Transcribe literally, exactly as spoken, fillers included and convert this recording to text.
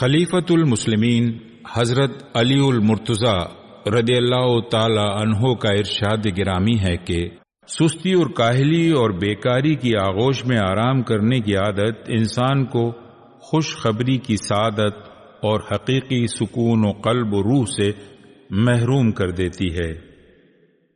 खलीफतुल मुस्लिमीन हजरत अलीउल मुर्तज़ा रदियल्लाहु ताला अन्हो का इरशाद गिरामी है कि सुस्ती और काहली और बेकारी की आगोश में आराम करने की आदत इंसान को खुशखबरी की सादत और हकीकी सुकून और कल्ब और रूह से महरूम कर देती है।